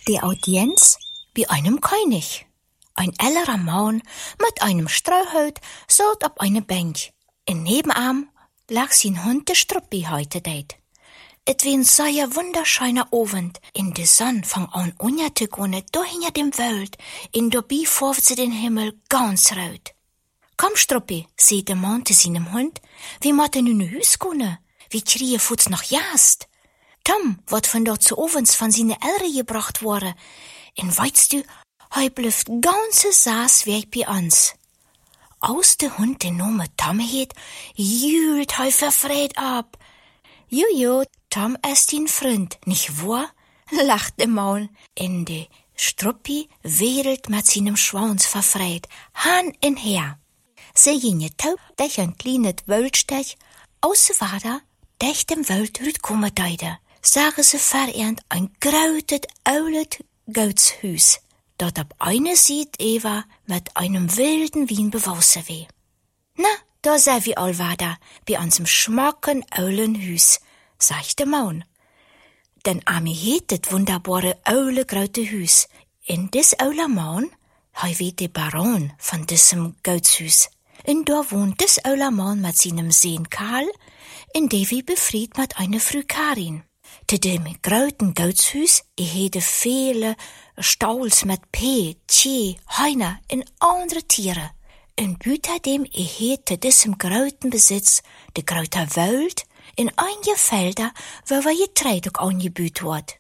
die Audienz bei einem König. Ein älterer Mann mit einem Strohhut saß auf einer Bank. In Nebenarm lag sein Hund der Struppi heute dort. Et war ein sehr wunderschöner Abend. In der Sonne fang an unterzugehen, da hinter dem Wald. In dabei färbt sie den Himmel ganz rot. Komm, Struppi, sagt der Mann zu seinem Hund, wir müssen nun in Hüs gehen. Wir kriegen Fuß noch Jast. Tom, wat von dort zu Ovens von seine Eltern gebracht wurde. Und weißt du, hei blüft ganze Saas weg bei uns. Aus der Hund den Namen Tom het, jühlt hei verfreut ab. Jojo, Tom ist dein Freund, nicht wahr? Lacht der Mann. In de Struppi wedelt mit seinem Schwanz verfreut, Hand in her. Sie gingen taub durch ein kleines Waldstech, aus Wader, durch dem Wald rütkommen deide. Sagen sie verernt ein grautet, oulet Goatshus, dort ab eine Seite Eva mit einem wilden Wien bewassen weh. Na, da sei wir all Wader, bei unserem schmacken, oulen Hus, sagt der Mann. Denn ami het het wunderbare, oule, grote Hus. In dis ouler Mann, hei wie der Baron von diesem Goatshus. Und da wohnt des ouler Mann mit seinem Sehn Karl, in der wie befried mit einer Frau Karin. Te dem groten Goatshus, hede viele Stalls mit Pee, Tjee, Heiner und andere Tiere. Und büter dem hede diesem groten Besitz de grote Wald in einige Felder, wo wir Getreide auch angebüht wird.